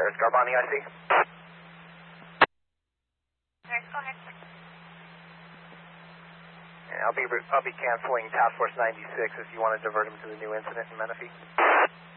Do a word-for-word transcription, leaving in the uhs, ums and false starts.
there. It's Garbani I C. Okay, go ahead. And I'll be I'll be canceling Task Force ninety-six if you want to divert him to the new incident in Menifee.